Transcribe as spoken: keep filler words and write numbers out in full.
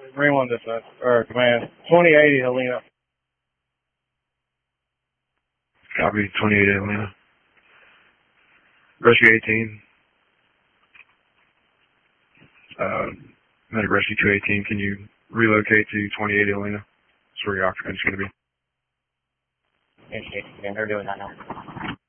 Marine one dispatch, or command. twenty eighty, Helena. Copy, twenty eighty, Helena. Rescue eighteen. Uh, Medic Rescue two eighteen, can you relocate to twenty eighty, Helena? That's where your occupant's going to be. Okay, they're doing that now.